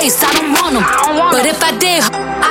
face, I don't want them. But if I did,